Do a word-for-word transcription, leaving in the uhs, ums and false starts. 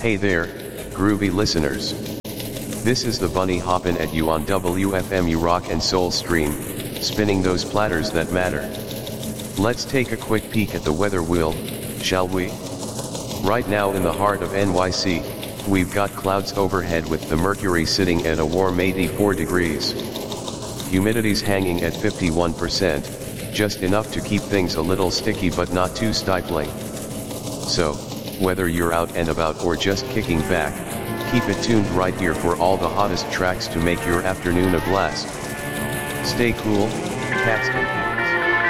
Hey there, groovy listeners. This is the Bunny hoppin' at you on W F M U Rock and Soul Stream, spinning those platters that matter. Let's take a quick peek at the weather wheel, shall we? Right now in the heart of N Y C, we've got clouds overhead with the mercury sitting at a warm eighty-four degrees. Humidity's hanging at fifty-one percent, just enough to keep things a little sticky but not too stifling. So, whether you're out and about or just kicking back, keep it tuned right here for all the hottest tracks to make your afternoon a blast. Stay cool, Caxton.